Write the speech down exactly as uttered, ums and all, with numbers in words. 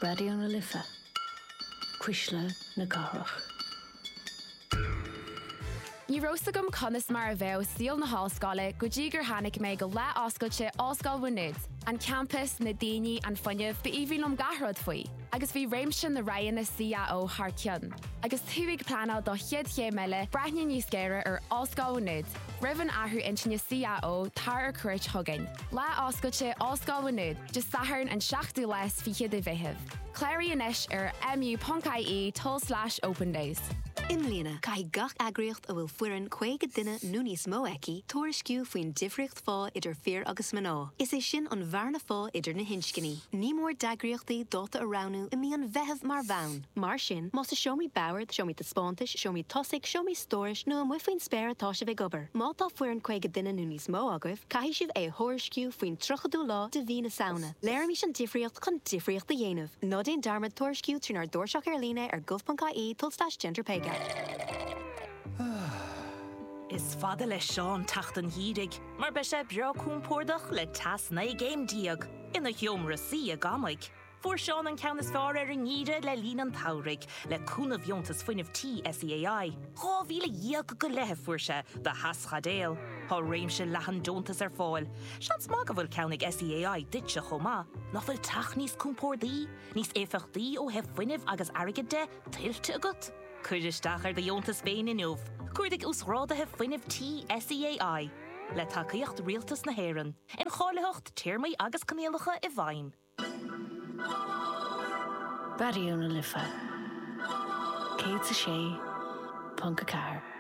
Radio na Lifa. Quisle na Garach. Ní rosa gom conas mar a bheith síl na hallscoile go dtí gur tháinig mé go le oscailte Oscail Bhuinéad, an campus na daoine an fuinneamh ba íbhílum gahrad faoi, agus bhí réimse na raighan na C A O thar ceann. Agus thuigh planál do chiad ché meile breithne níos géire ar Oscail Bhuinéad, roimh an athrú inse na C A O tar ar cuirt thugain. Le oscailte Oscail Bhuinéad, de sathairn an seachtú leis fi chiad i bheitheh. Cléirí inis ar mu.ie tol slash open days. Imlína, cai gach agriocht a bhfuil fuireann chuige duine nó níos mó eici, tuairisciú faoin difriocht fá idir fear agus maná. Is é sin an bharna fá idir na hinscinní. Ní mór dagriochtaí dóta a ránú i mí an bheitheh mar bhain. Mar sin, más a seomí bauard, seomí ta spántais, seomí tosaigh, seomí stóris, nó an muifuoin spéir atá se bheith gobar. Má tá fuireann chuige duine nó níos mó agah, cai sibh é thuairisciú faoin trochadú lá de bhí na saona. Léir mí sin difriocht chun difriocht a dhéanamh. Nó déon darmad tuairisciú trínar dúirseach ar líne ar gov.caí tulstáis gender pay gap. Is fada le seán tachtan hírig, mar be sé beo cúmpórdach le tas na game diag, ina hiomra sí a gamaig. Fuair seán an ceannas fear ar an níre le lín an taurig, le cúna bhiontas fuinmh tí S E A I. Chá bhíle díag go lethe fuair se, de haschadéal. Tá réimse lehan dontas ar fáil. Seans má go bhfuil ceannig S E A I dit se chomá. Nach bhfuil tach níos cúmpórdaí, níos éfachtaí ó heh fuinmh agus airgide tiltte agat. Cuidisteach ar de Jóntas féin in uv. Cuirdig ús rádathe fuinmh tí S E A I. Le tacaíocht rialtas na héireann. In cháileocht tíirmaí agus canéalacha i bhain. Radio na Lifa. Cé a sé, Punca Car.